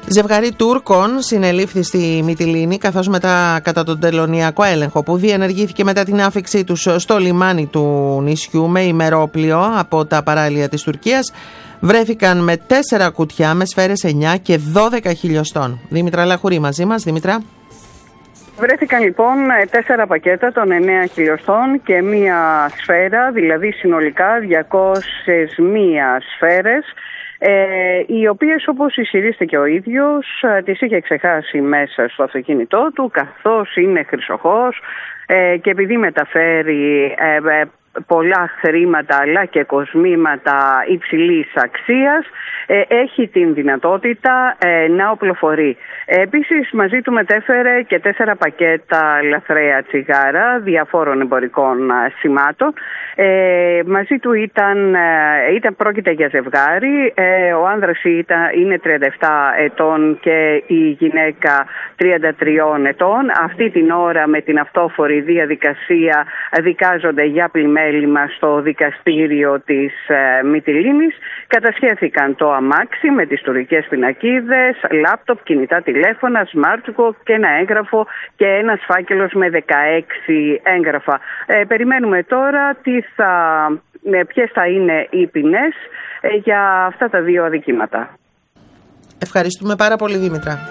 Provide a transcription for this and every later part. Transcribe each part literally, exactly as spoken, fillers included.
Ζευγάρι Τούρκων συνελήφθη στη Μυτιλήνη, καθώς μετά κατά τον τελωνειακό έλεγχο που διενεργήθηκε μετά την άφιξή τους στο λιμάνι του νησιού με ημερόπλιο από τα παράλια της Τουρκίας, βρέθηκαν με τέσσερα κουτιά με σφαίρες εννιά και δώδεκα χιλιοστών. Δήμητρα Λαχουρή μαζί μας. Δήμητρα. Βρέθηκαν λοιπόν τέσσερα πακέτα των εννέα χιλιοστών και μία σφαίρα, δηλαδή συνολικά διακόσιες μία σφαίρες, ε, οι οποίες, όπως ισχυρίστηκε ο ίδιος, τις είχε ξεχάσει μέσα στο αυτοκίνητό του, καθώς είναι χρυσοχός ε, και επειδή μεταφέρει ε, ε, πολλά χρήματα αλλά και κοσμήματα υψηλής αξίας, ε, έχει την δυνατότητα ε, να οπλοφορεί. Ε, επίσης μαζί του μετέφερε και τέσσερα πακέτα λαθρέα τσιγάρα διαφόρων εμπορικών α, σημάτων. Ε, μαζί του ήταν, ε, ήταν πρόκειται για ζευγάρι. Ε, ο άνδρας ήταν, είναι τριάντα επτά ετών και η γυναίκα τριάντα τρία ετών. Αυτή την ώρα με την αυτόφορη διαδικασία δικάζονται για πλημέλημα στο δικαστήριο της ε, Μυτιλήνης. Κατασχέθηκαν το αμάξι με τις τουρκικές πινακίδες, λάπτοπ, κινητά τηλέφωνα, smartwatch και ένα έγγραφο και ένας φάκελος με δεκαέξι έγγραφα. Ε, περιμένουμε τώρα τι θα, ε, ποιες θα είναι οι ποινές ε, για αυτά τα δύο αδικήματα. Ευχαριστούμε πάρα πολύ, Δήμητρα.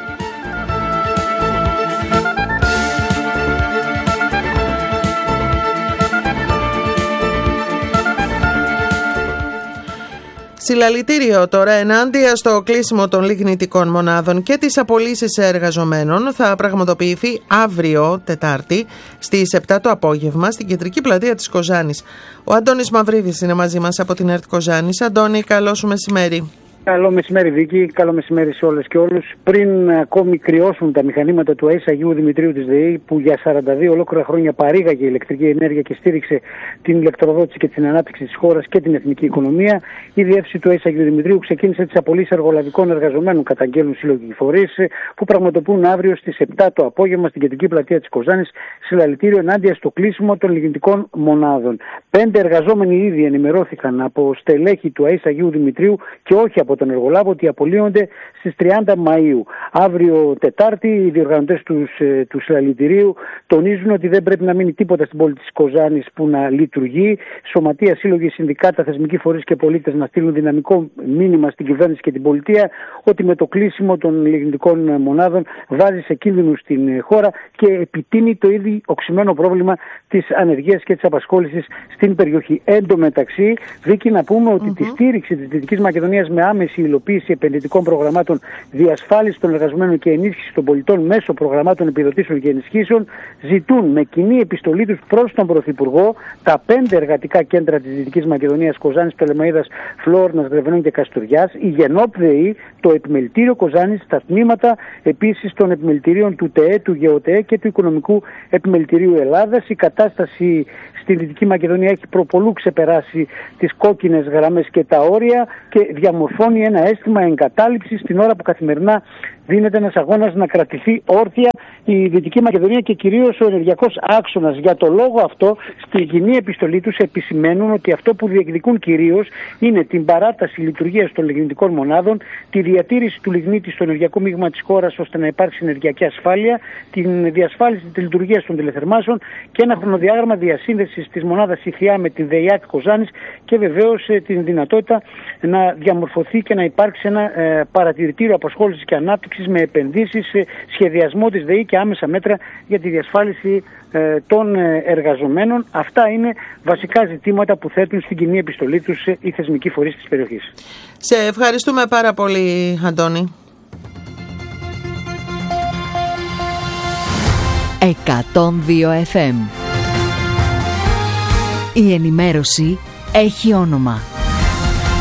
Συλλαλητήριο τώρα ενάντια στο κλείσιμο των λιγνητικών μονάδων και τις απολύσεις εργαζομένων θα πραγματοποιηθεί αύριο Τετάρτη στις επτά το απόγευμα στην κεντρική πλατεία της Κοζάνης. Ο Αντώνης Μαυρίδης είναι μαζί μας από την ΕΡΤ Κοζάνης. Αντώνη, καλό σου μεσημέρι. Καλό μεσημέρι, Βίκη. Καλό μεσημέρι σε όλες και όλους. Πριν ακόμη κρυώσουν τα μηχανήματα του ΑΕΣ Αγίου Δημητρίου της ΔΕΗ, που για σαράντα δύο ολόκληρα χρόνια παρήγαγε ηλεκτρική ενέργεια και στήριξε την ηλεκτροδότηση και την ανάπτυξη της χώρας και την εθνική οικονομία, η διεύθυνση του ΑΕΣ Αγίου Δημητρίου ξεκίνησε τις απολύσεις εργολαβικών εργαζομένων, καταγγέλνουν συλλογικοί φορείς, που πραγματοποιούν αύριο στις επτά το απόγευμα στην κεντρική πλατεία της Κοζάνης συλλαλητήριο ενάντια στο κλείσιμο των λιγνητικών μονάδων. Πέντε εργαζόμενοι ήδη ενημερώθηκαν από στελέχη του ΑΕΣ Αγίου Δημητρίου και όχι από τον εργολάβο ότι απολύονται στις τριάντα Μαΐου. Αύριο Τετάρτη οι διοργανωτές του, του συλλαλητηρίου τονίζουν ότι δεν πρέπει να μείνει τίποτα στην πόλη της Κοζάνης που να λειτουργεί. Σωματεία, σύλλογοι, συνδικάτα, θεσμικοί φορείς και πολίτες να στείλουν δυναμικό μήνυμα στην κυβέρνηση και την πολιτεία ότι με το κλείσιμο των λιγνητικών μονάδων βάζει σε κίνδυνο στην χώρα και επιτείνει το ήδη οξυμένο πρόβλημα της ανεργίας και της απασχόλησης στην περιοχή. Εν τω μεταξύ, Βίκη, να πούμε ότι mm-hmm. τη στήριξη της Δυτικής Μακεδονίας με άμεση υλοποίηση επενδυτικών προγραμμάτων, διασφάλιση των εργαζομένων και ενίσχυση των πολιτών μέσω προγραμμάτων επιδοτήσεων και ενισχύσεων, ζητούν με κοινή επιστολή τους προς τον Πρωθυπουργό τα πέντε εργατικά κέντρα της Δυτικής Μακεδονίας, Κοζάνης, Πτολεμαΐδας, Φλόρνας, Γρεβενών και Καστοριάς, η ΓΕΝΟΠ ΔΕΗ, το επιμελητήριο Κοζάνης, τα τμήματα επίσης των επιμελητηρίων του ΤΕΕ, του ΓΕΟΤΕΕ και του Οικονομικού Επιμελητηρίου Ελλάδας. Η κατάσταση στη Δυτική Μακεδονία έχει προπολού ξεπεράσει τις κόκκινες γραμμές και τα όρια και διαμορφώνει ένα αίσθημα εγκατάλειψης την ώρα που καθημερινά δίνεται ένας αγώνας να κρατηθεί όρθια η Δυτική Μακεδονία και κυρίως ο ενεργειακός άξονας. Για το λόγο αυτό, στη κοινή επιστολή τους επισημαίνουν ότι αυτό που διεκδικούν κυρίως είναι την παράταση λειτουργίας των λιγνητικών μονάδων, τη διατήρηση του λιγνίτη στο ενεργειακό μείγμα της χώρας ώστε να υπάρξει ενεργειακή ασφάλεια, την διασφάλιση της λειτουργίας των τηλεθερμάσεων και ένα χρονοδιάγραμμα διασύνδεσης της μονάδας Ιχθιά με τη ΔΕΙΑΚ Κοζάνης και βεβαίως την δυνατότητα να διαμορφωθεί και να υπάρξει ένα ε, παρατηρητήριο απασχόλησης και ανάπτυξης με επενδύσεις, ε, σχεδιασμό της ΔΕΗ και άμεσα μέτρα για τη διασφάλιση ε, των ε, εργαζομένων. Αυτά είναι βασικά ζητήματα που θέτουν στην κοινή επιστολή τους ε, οι θεσμικοί φορείς της περιοχής. Σε ευχαριστούμε πάρα πολύ, Αντώνη. εκατόν δύο εφ εμ. Η ενημέρωση έχει όνομα.